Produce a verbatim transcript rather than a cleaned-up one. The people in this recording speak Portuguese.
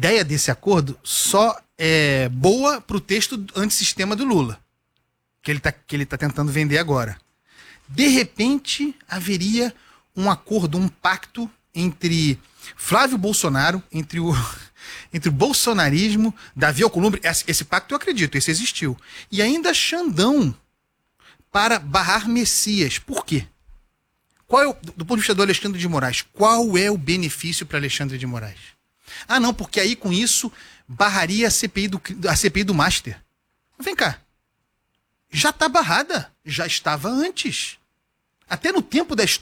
ideia desse acordo só é boa para o texto antissistema do Lula, que ele está que ele tá tentando vender agora. De repente, haveria um acordo, um pacto entre Flávio Bolsonaro, entre o, entre o bolsonarismo, Davi Alcolumbre, esse, esse pacto eu acredito, esse existiu, e ainda Xandão, para barrar Messias. Por quê? Qual é o, do ponto de vista do Alexandre de Moraes, qual é o benefício para Alexandre de Moraes? Ah, não, porque aí com isso barraria a C P I do, a C P I do Master. Vem cá. Já está barrada. Já estava antes. Até no tempo da história.